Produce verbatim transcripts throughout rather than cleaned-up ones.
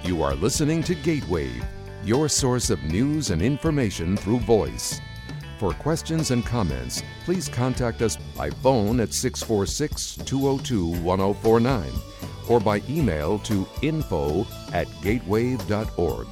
You are listening to Gateway, your source of news and information through voice. For questions and comments, please contact us by phone at six four six, two zero two, one zero four nine or by email to info at gatewave dot org.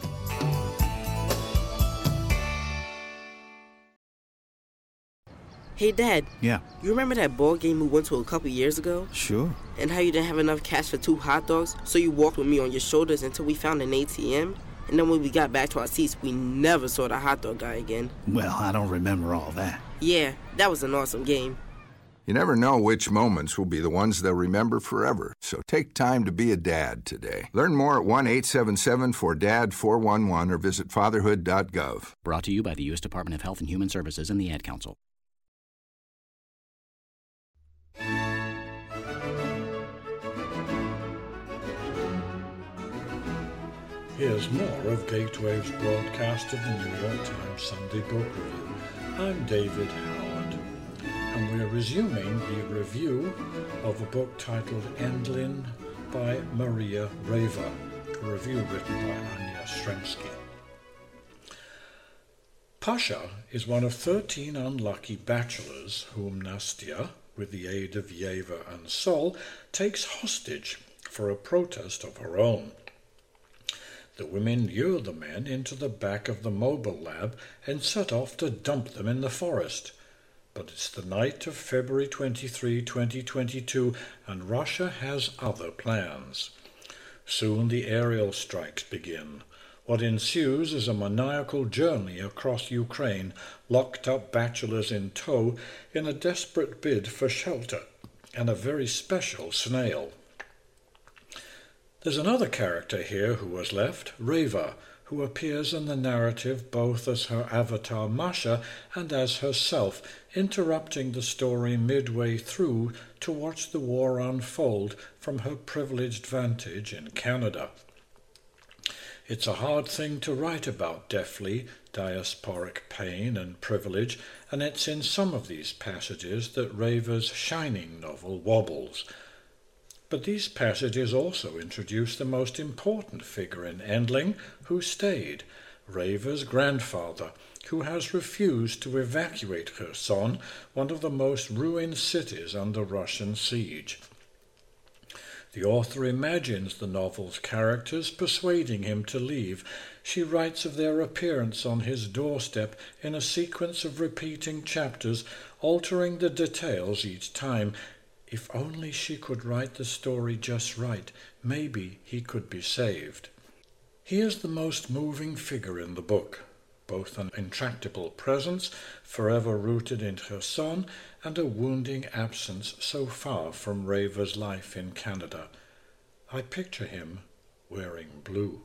Hey, Dad. Yeah. You remember that ball game we went to a couple years ago? Sure. And how you didn't have enough cash for two hot dogs, so you walked with me on your shoulders until we found an A T M? And then when we got back to our seats, we never saw the hot dog guy again. Well, I don't remember all that. Yeah, that was an awesome game. You never know which moments will be the ones they'll remember forever, so take time to be a dad today. Learn more at one eight seven seven four D A D four one one or visit fatherhood dot gov. Brought to you by the U S Department of Health and Human Services and the Ad Council. Here's more of Gatewave's broadcast of the New York Times Sunday Book Review. I'm David Howard, and we're resuming the review of a book titled Endlin by Maria Raver, a review written by Anya Stremsky. Pasha is one of thirteen unlucky bachelors whom Nastia, with the aid of Yeva and Sol, takes hostage for a protest of her own. The women lure the men into the back of the mobile lab and set off to dump them in the forest. But it's the night of February twenty-third, twenty twenty-two, and Russia has other plans. Soon the aerial strikes begin. What ensues is a maniacal journey across Ukraine, locked up bachelors in tow in a desperate bid for shelter, and a very special snail. There's another character here who was left, Reva, who appears in the narrative both as her avatar Masha and as herself, interrupting the story midway through to watch the war unfold from her privileged vantage in Canada. It's a hard thing to write about deftly, diasporic pain and privilege, and it's in some of these passages that Reva's shining novel wobbles. But these passages also introduce the most important figure in Endling, who stayed, Reva's grandfather, who has refused to evacuate Kherson, one of the most ruined cities under Russian siege. The author imagines the novel's characters persuading him to leave. She writes of their appearance on his doorstep in a sequence of repeating chapters, altering the details each time. If only she could write the story just right, maybe he could be saved. He is the most moving figure in the book, both an intractable presence, forever rooted in Kherson, and a wounding absence so far from Reva's life in Canada. I picture him wearing blue.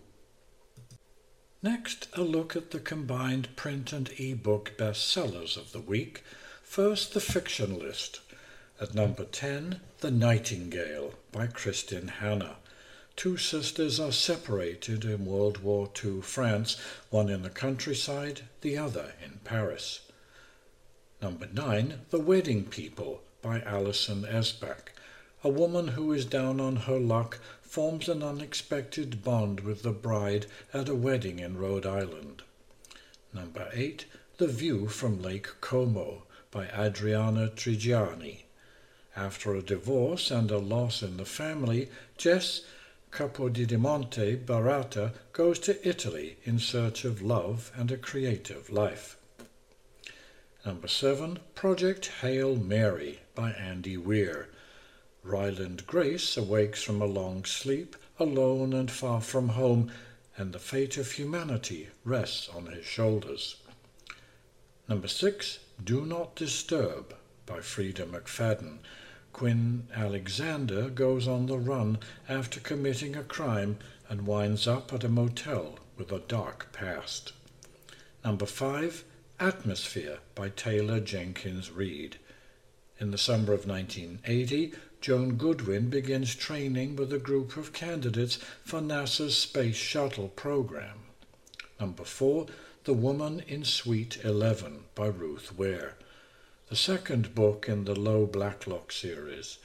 Next, a look at the combined print and e-book bestsellers of the week. First, the fiction list. At number ten, The Nightingale by Kristin Hannah. Two sisters are separated in World War Two France, one in the countryside, the other in Paris. Number nine, The Wedding People by Alison Esbach. A woman who is down on her luck forms an unexpected bond with the bride at a wedding in Rhode Island. Number eight, The View from Lake Como by Adriana Trigiani. After a divorce and a loss in the family, Jess Capodimonte Barata goes to Italy in search of love and a creative life. Number seven, Project Hail Mary by Andy Weir. Ryland Grace awakes from a long sleep, alone and far from home, and the fate of humanity rests on his shoulders. Number six, Do Not Disturb by Frida McFadden. Quinn Alexander goes on the run after committing a crime and winds up at a motel with a dark past. Number five, Atmosphere by Taylor Jenkins Reid. In the summer of nineteen eighty, Joan Goodwin begins training with a group of candidates for NASA's Space Shuttle program. Number four, The Woman in Suite eleven by Ruth Ware. The second book in the Low Blacklock series.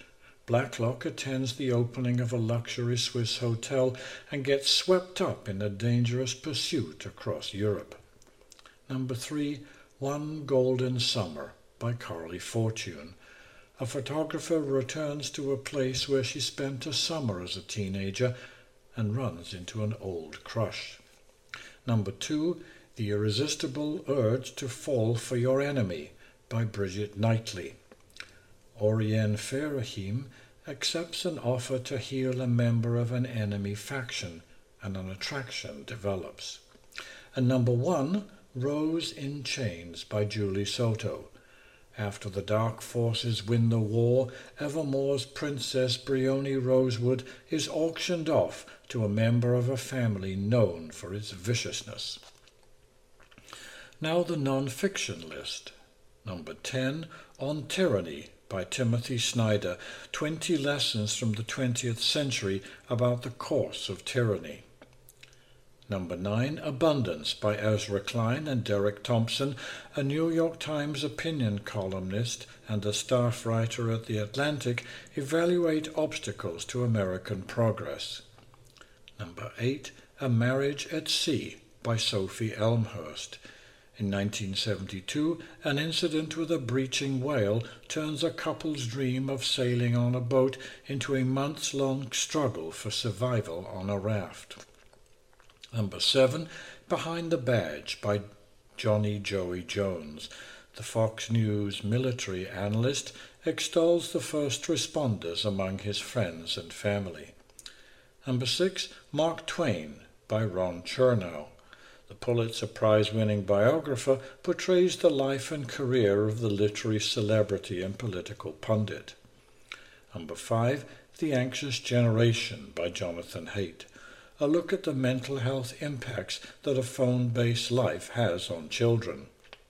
Blacklock attends the opening of a luxury Swiss hotel and gets swept up in a dangerous pursuit across Europe. Number three, One Golden Summer by Carly Fortune. A photographer returns to a place where she spent a summer as a teenager and runs into an old crush. Number two, The Irresistible Urge to Fall for Your Enemy by Bridget Knightley. Oriane Farahim accepts an offer to heal a member of an enemy faction, and an attraction develops. And number one, Rose in Chains by Julie Soto. After the dark forces win the war, Evermore's Princess Brioni Rosewood is auctioned off to a member of a family known for its viciousness. Now the non-fiction list. Number ten, On Tyranny by Timothy Snyder, twenty lessons from the twentieth century about the course of tyranny. Number nine, Abundance by Ezra Klein and Derek Thompson, a New York Times opinion columnist and a staff writer at The Atlantic, evaluate obstacles to American progress. Number eight, A Marriage at Sea by Sophie Elmhurst. In nineteen seventy-two, an incident with a breaching whale turns a couple's dream of sailing on a boat into a months-long struggle for survival on a raft. Number seven, Behind the Badge by Johnny Joey Jones. The Fox News military analyst extols the first responders among his friends and family. Number six, Mark Twain by Ron Chernow. The Pulitzer Prize-winning biographer portrays the life and career of the literary celebrity and political pundit. Number five, The Anxious Generation by Jonathan Haidt. A look at the mental health impacts that a phone-based life has on children.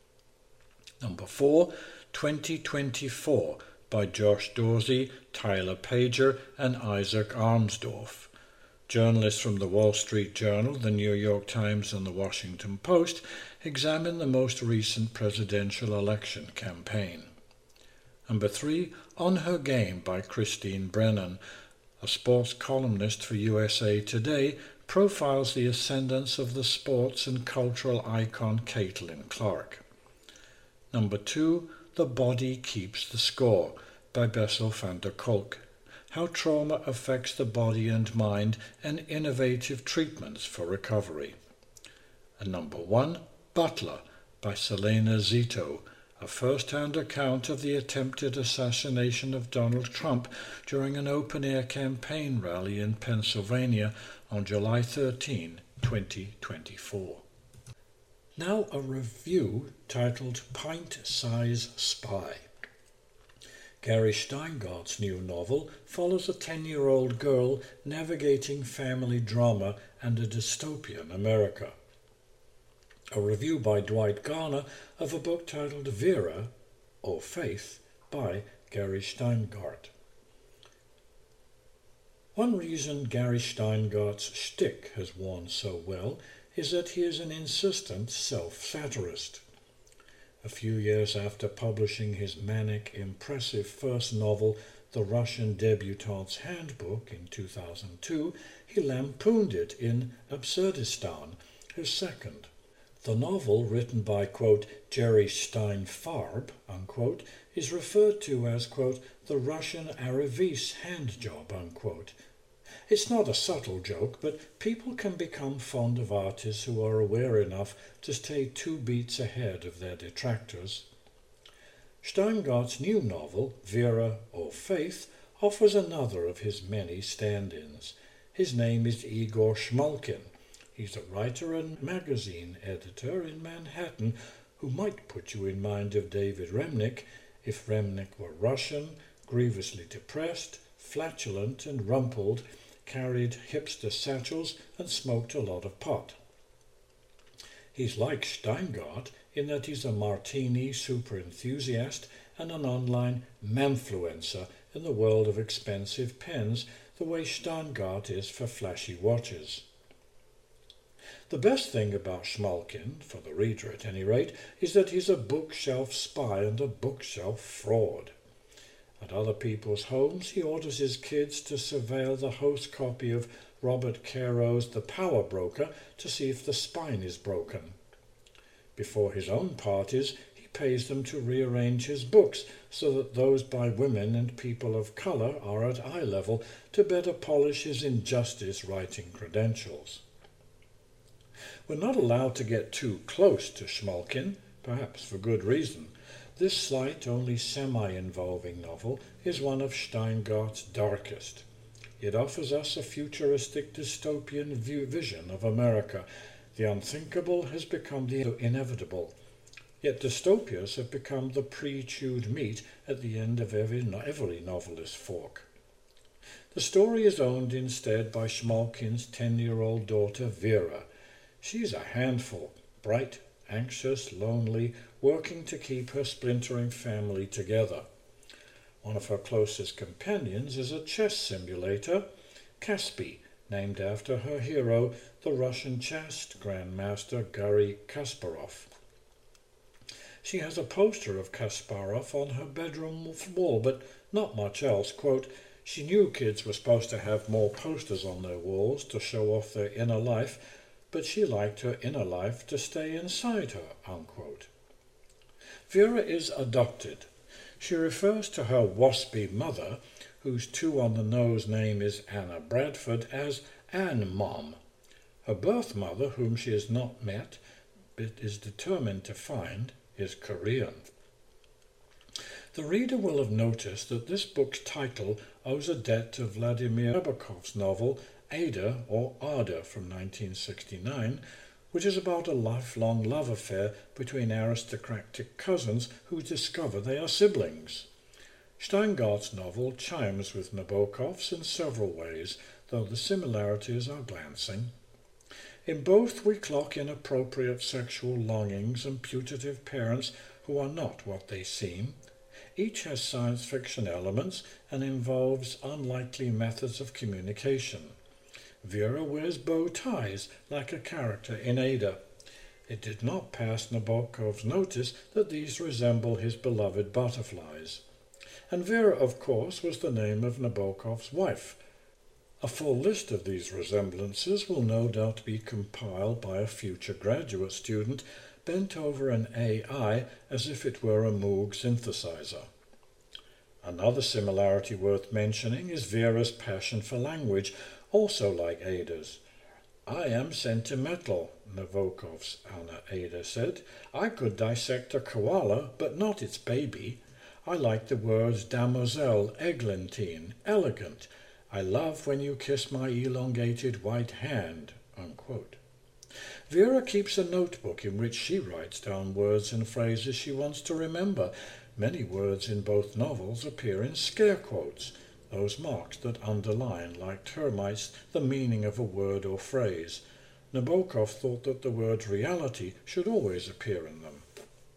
Number four, twenty twenty-four by Josh Dorsey, Tyler Pager, and Isaac Armsdorf. Journalists from the Wall Street Journal, the New York Times, and the Washington Post examine the most recent presidential election campaign. Number three, On Her Game by Christine Brennan. A sports columnist for U S A Today profiles the ascendance of the sports and cultural icon Caitlin Clark. Number two, The Body Keeps the Score by Bessel van der Kolk. How trauma affects the body and mind and innovative treatments for recovery. And number one, Butler by Selena Zito, a first-hand account of the attempted assassination of Donald Trump during an open-air campaign rally in Pennsylvania on July thirteenth, twenty twenty-four. Now a review titled Pint-Size Spy. Gary Steingart's new novel follows a ten-year-old girl navigating family drama and a dystopian America. A review by Dwight Garner of a book titled Vera, or Faith, by Gary Steingart. One reason Gary Steingart's shtick has worn so well is that he is an insistent self-satirist. A few years after publishing his manic, impressive first novel, The Russian Debutante's Handbook, in two thousand two, he lampooned it in Absurdistan, his second. The novel, written by, quote, Jerry Steinfarb, unquote, is referred to as, quote, the Russian Aravis handjob, unquote. It's not a subtle joke, but people can become fond of artists who are aware enough to stay two beats ahead of their detractors. Steingart's new novel, Vera or Faith, offers another of his many stand-ins. His name is Igor Shmulkin. He's a writer and magazine editor in Manhattan who might put you in mind of David Remnick if Remnick were Russian, grievously depressed, flatulent and rumpled, carried hipster satchels and smoked a lot of pot. He's like Steingart in that he's a martini super enthusiast and an online manfluencer in the world of expensive pens, the way Steingart is for flashy watches. The best thing about Shmulkin, for the reader at any rate, is that he's a bookshelf spy and a bookshelf fraud. At other people's homes, he orders his kids to surveil the host copy of Robert Caro's The Power Broker to see if the spine is broken. Before his own parties, he pays them to rearrange his books so that those by women and people of colour are at eye level to better polish his injustice writing credentials. We're not allowed to get too close to Schmolkin, perhaps for good reason. This slight, only semi-involving novel is one of Steingart's darkest. It offers us a futuristic dystopian view vision of America. The unthinkable has become the inevitable. Yet dystopias have become the pre-chewed meat at the end of every, every novelist's fork. The story is owned instead by Schmolkin's ten-year-old daughter Vera. She's a handful, bright, anxious, lonely, working to keep her splintering family together. One of her closest companions is a chess simulator, Kaspi, named after her hero, the Russian chess grandmaster Garry Kasparov. She has a poster of Kasparov on her bedroom wall, but not much else. Quote, she knew kids were supposed to have more posters on their walls to show off their inner life, but she liked her inner life to stay inside her, unquote. Vera is adopted. She refers to her waspy mother, whose two-on-the-nose name is Anna Bradford, as Ann Mom. Her birth mother, whom she has not met but is determined to find, is Korean. The reader will have noticed that this book's title owes a debt to Vladimir Nabokov's novel Ada or Ada from nineteen sixty-nine, which is about a lifelong love affair between aristocratic cousins who discover they are siblings. Steingart's novel chimes with Nabokov's in several ways, though the similarities are glancing. In both we clock inappropriate sexual longings and putative parents who are not what they seem. Each has science fiction elements and involves unlikely methods of communication. Vera wears bow ties like a character in Ada. It did not pass Nabokov's notice that these resemble his beloved butterflies. And Vera, of course, was the name of Nabokov's wife. A full list of these resemblances will no doubt be compiled by a future graduate student bent over an A I as if it were a Moog synthesizer. Another similarity worth mentioning is Vera's passion for language, also like Ada's. I am sentimental, Nabokov's Anna Ada said. I could dissect a koala, but not its baby. I like the words damoiselle, eglantine, elegant. I love when you kiss my elongated white hand, unquote. Vera keeps a notebook in which she writes down words and phrases she wants to remember. Many words in both novels appear in scare quotes, those marks that underline, like termites, the meaning of a word or phrase. Nabokov thought that the word reality should always appear in them.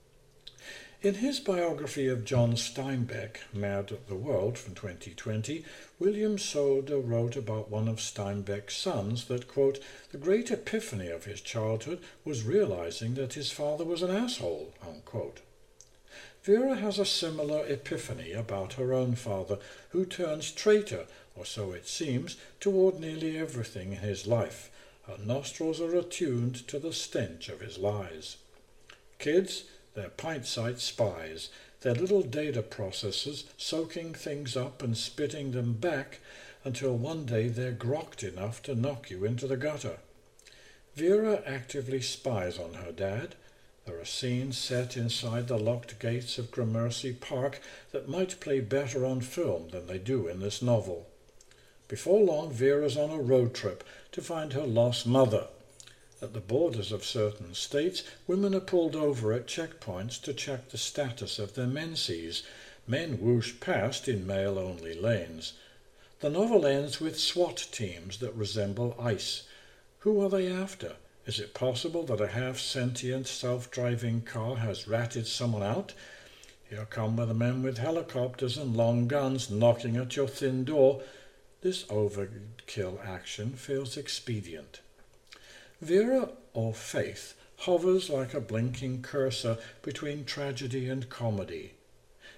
In his biography of John Steinbeck, Mad at the World from twenty twenty, William Soder wrote about one of Steinbeck's sons that, quote, the great epiphany of his childhood was realizing that his father was an asshole, unquote. Vera has a similar epiphany about her own father, who turns traitor, or so it seems, toward nearly everything in his life. Her nostrils are attuned to the stench of his lies. Kids, they're pint-sized spies, their little data processors soaking things up and spitting them back until one day they're grokked enough to knock you into the gutter. Vera actively spies on her dad. There are scenes set inside the locked gates of Gramercy Park that might play better on film than they do in this novel. Before long, Vera's on a road trip to find her lost mother. At the borders of certain states, women are pulled over at checkpoints to check the status of their menses. Men whoosh past in male-only lanes. The novel ends with SWAT teams that resemble ICE. Who are they after? Is it possible that a half-sentient, self-driving car has ratted someone out? Here come the men with helicopters and long guns knocking at your thin door. This overkill action feels expedient. Vera, or Faith, hovers like a blinking cursor between tragedy and comedy.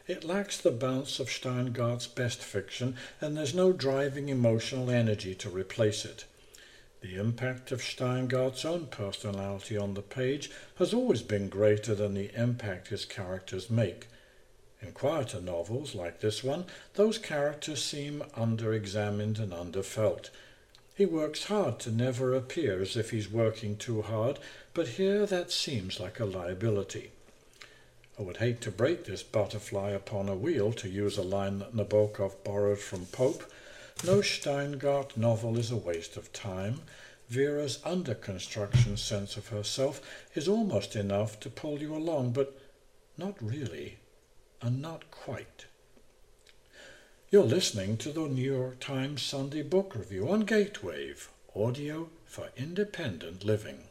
It lacks the bounce of Steingart's best fiction, and there's no driving emotional energy to replace it. The impact of Steingart's own personality on the page has always been greater than the impact his characters make. In quieter novels, like this one, those characters seem under-examined and underfelt. He works hard to never appear as if he's working too hard, but here that seems like a liability. I would hate to break this butterfly upon a wheel, to use a line that Nabokov borrowed from Pope. No Steingart novel is a waste of time. Vera's under-construction sense of herself is almost enough to pull you along, but not really, and not quite. You're listening to the New York Times Sunday Book Review on Gatewave, audio for independent living.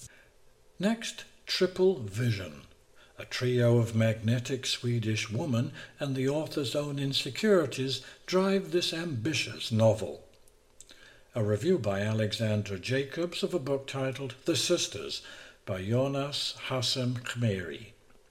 Next, Triple Vision. A trio of magnetic Swedish women and the author's own insecurities drive this ambitious novel. A review by Alexandra Jacobs of a book titled The Sisters by Jonas Hassem Khmeri.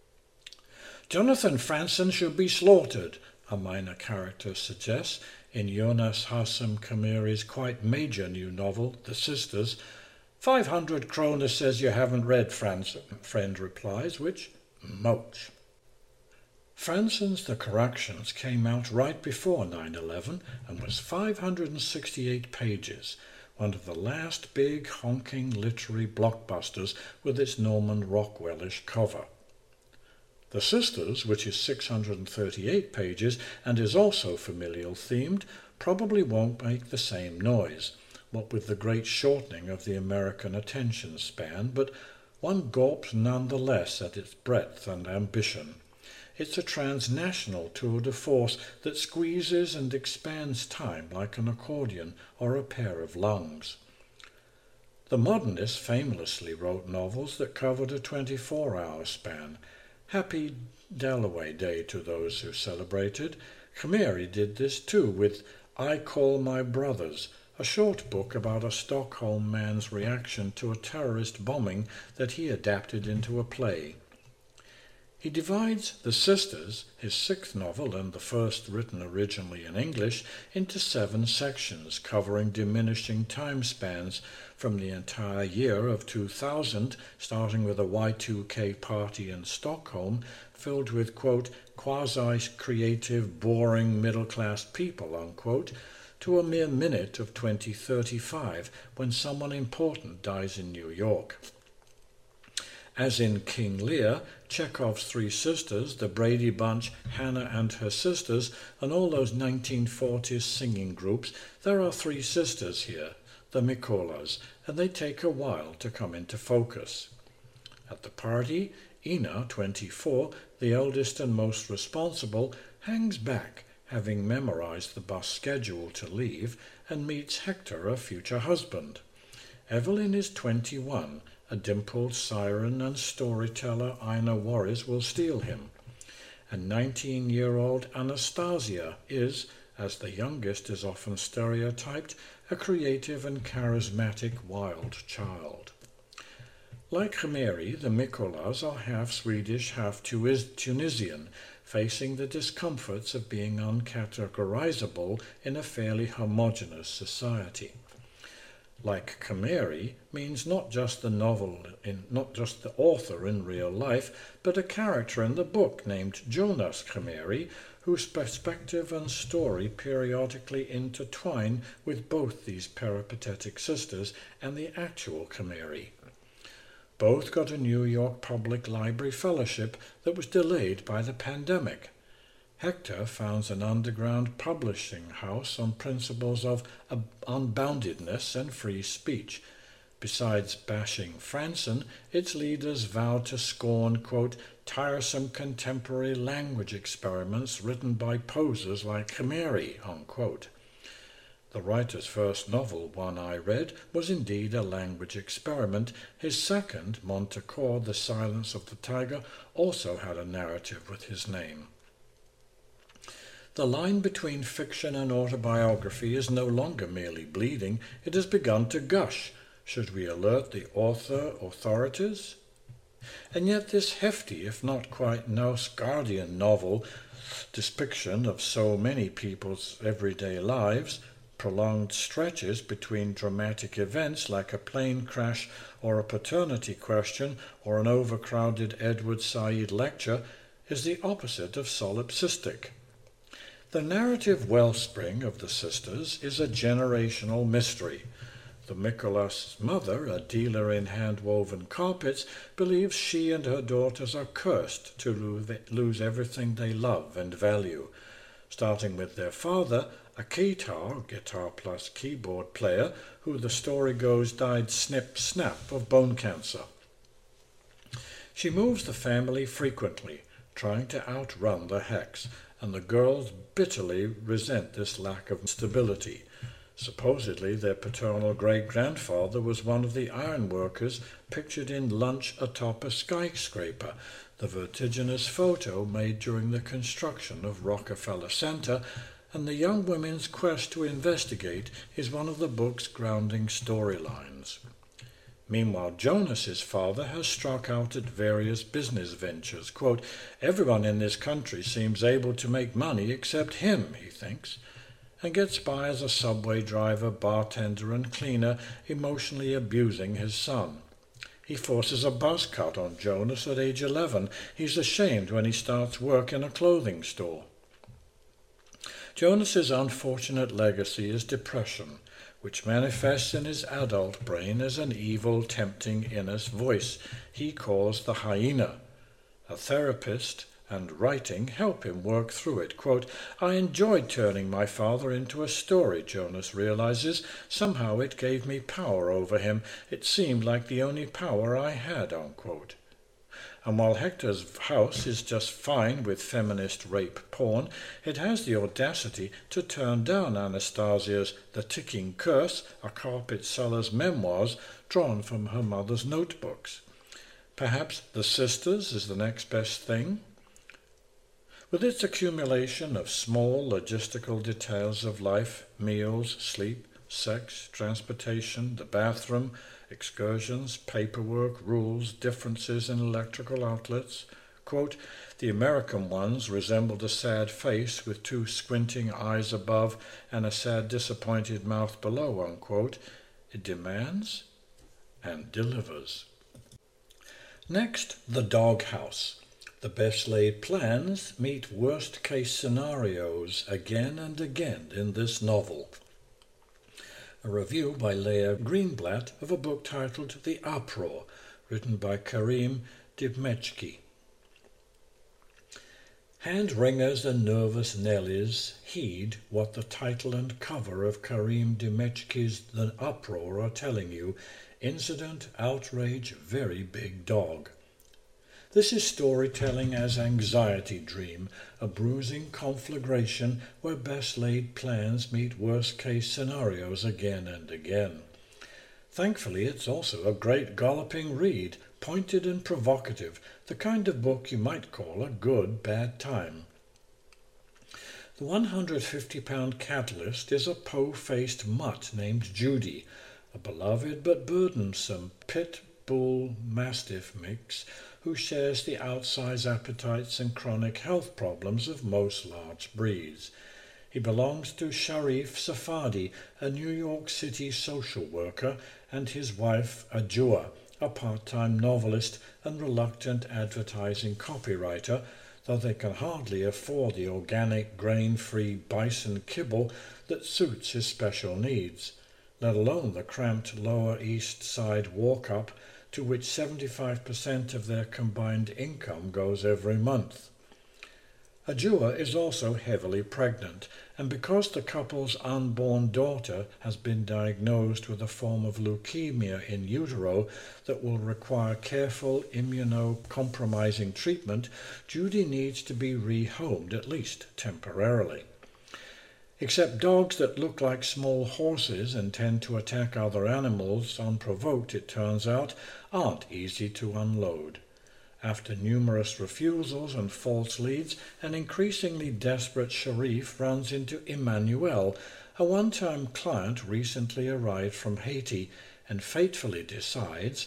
Jonathan Franzen should be slaughtered, a minor character suggests in Jonas Hassem Khmeri's quite major new novel, The Sisters. Five hundred kroner says you haven't read, Franzen, friend replies, which Moch. Franzen's The Corrections came out right before nine eleven and was five hundred sixty-eight pages, one of the last big honking literary blockbusters with its Norman Rockwellish cover. The Sisters, which is six hundred thirty-eight pages and is also familial themed, probably won't make the same noise, what with the great shortening of the American attention span, but one gulps nonetheless at its breadth and ambition. It's a transnational tour de force that squeezes and expands time like an accordion or a pair of lungs. The modernists famously wrote novels that covered a twenty-four hour span. Happy Dalloway Day to those who celebrated. Khmeri did this too with I Call My Brothers, a short book about a Stockholm man's reaction to a terrorist bombing that he adapted into a play. He divides The Sisters, his sixth novel and the first written originally in English, into seven sections covering diminishing time spans from the entire year of two thousand, starting with a Y two K party in Stockholm filled with, quote, quasi-creative, boring middle-class people, unquote, to a mere minute of twenty thirty-five when someone important dies in New York. As in King Lear, Chekhov's three sisters, the Brady Bunch, Hannah and her sisters, and all those nineteen forties singing groups, there are three sisters here, the Mikolas, and they take a while to come into focus. At the party, Ina, twenty-four, the eldest and most responsible, hangs back, having memorized the bus schedule to leave, and meets Hector, a future husband. Evelyn is twenty-one. A dimpled siren and storyteller Ina Warris will steal him. And nineteen-year-old Anastasia is, as the youngest is often stereotyped, a creative and charismatic wild child. Like Khmeri, the Mikolas are half Swedish, half Tunisian, facing the discomforts of being uncategorizable in a fairly homogeneous society. Like Khmeri means not just the novel, in, not just the author in real life, but a character in the book named Jonas Khmeri, whose perspective and story periodically intertwine with both these peripatetic sisters and the actual Khmeri. Both got a New York Public Library fellowship that was delayed by the pandemic. Hector founds an underground publishing house on principles of unboundedness and free speech. Besides bashing Franzen, its leaders vowed to scorn, quote, tiresome contemporary language experiments written by posers like Khmeri, unquote. The writer's first novel, one I read, was indeed a language experiment. His second, Montecore, The Silence of the Tiger, also had a narrative with his name. The line between fiction and autobiography is no longer merely bleeding, it has begun to gush. Should we alert the author authorities? And yet this hefty, if not quite Nilfgaardian novel, depiction of so many people's everyday lives, prolonged stretches between dramatic events like a plane crash or a paternity question or an overcrowded Edward Said lecture, is the opposite of solipsistic. The narrative wellspring of the sisters is a generational mystery. The Mikolas mother, a dealer in hand-woven carpets, believes she and her daughters are cursed to lose everything they love and value, starting with their father, a keytar, guitar plus keyboard player, who the story goes died snip-snap of bone cancer. She moves the family frequently, trying to outrun the hex, and the girls bitterly resent this lack of stability. Supposedly their paternal great-grandfather was one of the ironworkers pictured in Lunch Atop a Skyscraper, the vertiginous photo made during the construction of Rockefeller Center, and the young women's quest to investigate is one of the book's grounding storylines. Meanwhile, Jonas's father has struck out at various business ventures. Quote, "Everyone in this country seems able to make money except him," he thinks, and gets by as a subway driver, bartender, and cleaner, emotionally abusing his son. He forces a buzz cut on Jonas at age eleven. He's ashamed when he starts work in a clothing store. Jonas's unfortunate legacy is depression, which manifests in his adult brain as an evil, tempting inner voice he calls the hyena. A therapist and writing help him work through it. Quote, "I enjoyed turning my father into a story," Jonas realizes. "Somehow it gave me power over him. It seemed like the only power I had," unquote. And while Hector's house is just fine with feminist rape porn, it has the audacity to turn down Anastasia's The Ticking Curse, a carpet seller's memoirs drawn from her mother's notebooks. Perhaps The Sisters is the next best thing? With its accumulation of small logistical details of life, meals, sleep, sex, transportation, the bathroom, excursions, paperwork, rules, differences in electrical outlets. Quote, "The American ones resembled a sad face with two squinting eyes above and a sad disappointed mouth below," unquote. It demands and delivers. Next, The Doghouse. The best-laid plans meet worst-case scenarios again and again in this novel. A review by Leah Greenblatt of a book titled The Uproar, written by Karim Dibmechki. Hand-wringers and nervous Nellies heed what the title and cover of Karim Dibmechki's The Uproar are telling you. Incident, outrage, very big dog. This is storytelling as anxiety dream, a bruising conflagration where best-laid plans meet worst-case scenarios again and again. Thankfully, it's also a great galloping read, pointed and provocative, the kind of book you might call a good bad time. The one hundred fifty pound catalyst is a po-faced mutt named Judy, a beloved but burdensome pit-bull-mastiff mix who shares the outsized appetites and chronic health problems of most large breeds. He belongs to Sharif Safadi, a New York City social worker, and his wife, Ajua, a part-time novelist and reluctant advertising copywriter, though they can hardly afford the organic, grain-free bison kibble that suits his special needs, let alone the cramped Lower East Side walk-up to which seventy-five percent of their combined income goes every month. Ajua is also heavily pregnant, and because the couple's unborn daughter has been diagnosed with a form of leukemia in utero that will require careful immunocompromising treatment, Judy needs to be rehomed, at least temporarily. Except dogs that look like small horses and tend to attack other animals unprovoked, it turns out, aren't easy to unload. After numerous refusals and false leads, an increasingly desperate Sharif runs into Emmanuel, a one-time client recently arrived from Haiti, and fatefully decides,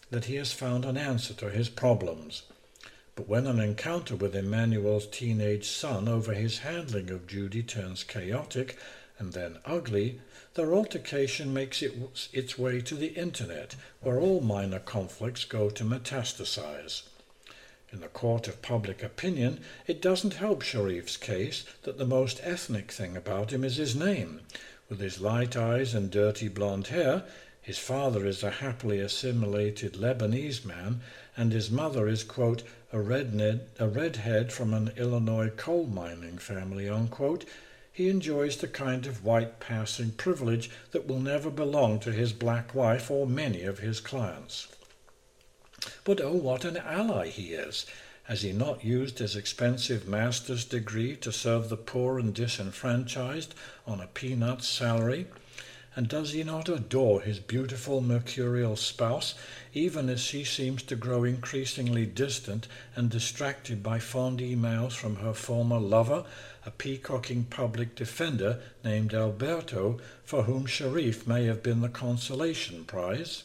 that he has found an answer to his problems. But when an encounter with Emmanuel's teenage son over his handling of Judy turns chaotic and then ugly, their altercation makes it, its way to the internet, where all minor conflicts go to metastasize. In the court of public opinion, it doesn't help Sharif's case that the most ethnic thing about him is his name. With his light eyes and dirty blonde hair, his father is a happily assimilated Lebanese man, and his mother is, quote, a redhead, a redhead from an Illinois coal mining family, unquote. He enjoys the kind of white passing privilege that will never belong to his black wife or many of his clients. But oh, what an ally he is! Has he not used his expensive master's degree to serve the poor and disenfranchised on a peanut salary? And does he not adore his beautiful mercurial spouse, even as she seems to grow increasingly distant and distracted by fond emails from her former lover, a peacocking public defender named Alberto, for whom Sharif may have been the consolation prize?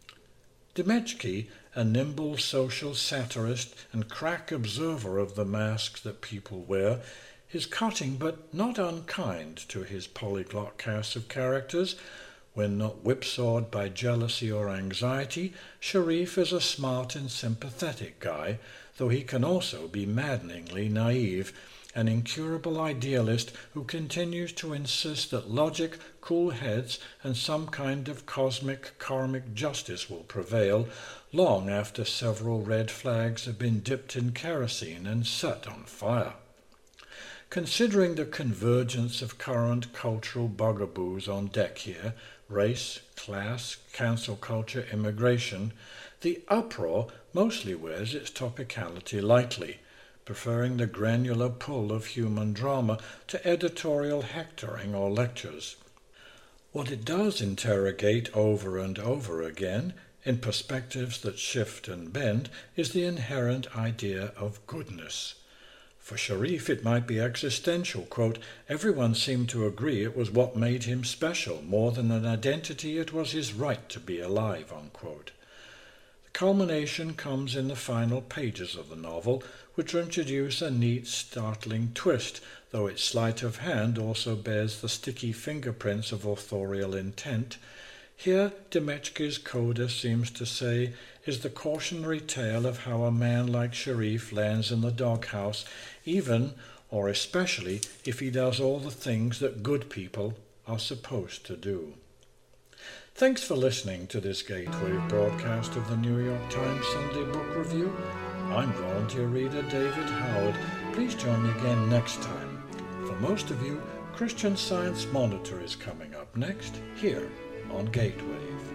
Demechki, a nimble social satirist and crack observer of the masks that people wear, is cutting but not unkind to his polyglot cast of characters. When not whipsawed by jealousy or anxiety, Sharif is a smart and sympathetic guy, though he can also be maddeningly naive, an incurable idealist who continues to insist that logic, cool heads, and some kind of cosmic karmic justice will prevail, long after several red flags have been dipped in kerosene and set on fire. Considering the convergence of current cultural bugaboos on deck here, race, class, cancel culture, immigration, the uproar mostly wears its topicality lightly, preferring the granular pull of human drama to editorial hectoring or lectures. What it does interrogate over and over again, in perspectives that shift and bend, is the inherent idea of goodness. For Sharif it might be existential, quote, everyone seemed to agree it was what made him special, more than an identity it was his right to be alive, unquote. The culmination comes in the final pages of the novel, which introduce a neat, startling twist, though its sleight of hand also bears the sticky fingerprints of authorial intent. Here, Demechki's coda seems to say, is the cautionary tale of how a man like Sharif lands in the doghouse, even, or especially, if he does all the things that good people are supposed to do. Thanks for listening to this Gateway broadcast of the New York Times Sunday Book Review. I'm volunteer reader David Howard. Please join me again next time. For most of you, Christian Science Monitor is coming up next, here on Gateway.